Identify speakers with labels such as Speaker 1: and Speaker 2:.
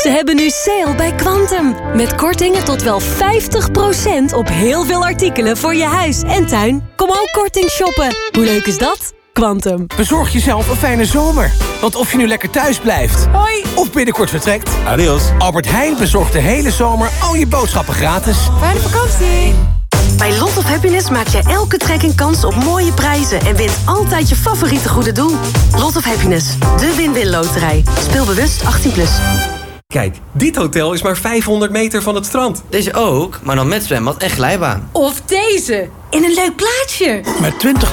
Speaker 1: Ze hebben nu sale bij Quantum. Met kortingen tot wel 50% op heel veel artikelen voor je huis en tuin. Kom ook korting shoppen. Hoe leuk is dat? Quantum.
Speaker 2: Bezorg jezelf een fijne zomer. Want of je nu lekker thuis blijft...
Speaker 1: Hoi!
Speaker 2: Of binnenkort vertrekt...
Speaker 3: Adios.
Speaker 2: Albert Heijn bezorgt de hele zomer al je boodschappen gratis.
Speaker 1: Fijne vakantie! Bij Lot of Happiness maak je elke trekking kans op mooie prijzen... en wint altijd je favoriete goede doel. Lot of Happiness, de win-win loterij. Speel bewust 18+.
Speaker 4: Kijk, dit hotel is maar 500 meter van het strand.
Speaker 5: Deze ook, maar dan met zwembad en glijbaan.
Speaker 1: Of deze, in een leuk plaatsje.
Speaker 2: Met 20